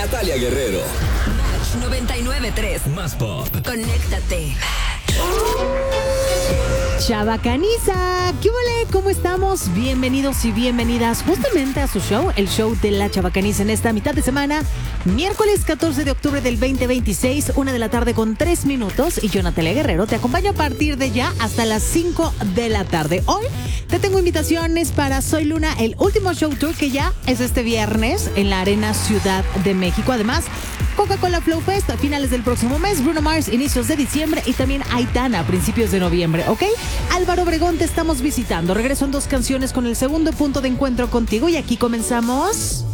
Natalia Guerrero. Match 99.3. Más pop. Conéctate. Chabacaniza, ¿qué ole? ¿Cómo estamos? Bienvenidos y bienvenidas justamente a su show, el show de la Chabacaniza en esta mitad de semana, miércoles 14 de octubre del 2026, 1 de la tarde con 3 minutos, y yo, Natalia Guerrero, te acompaño a partir de ya hasta las 5 de la tarde. Hoy te tengo invitaciones para Soy Luna, el último show tour que ya es este viernes en la Arena Ciudad de México. Además, Coca-Cola Flow Fest a finales del próximo mes, Bruno Mars inicios de diciembre y también Aitana a principios de noviembre, ¿ok? Álvaro Obregón te estamos visitando. Regreso en 2 canciones con el segundo punto de encuentro contigo y aquí comenzamos.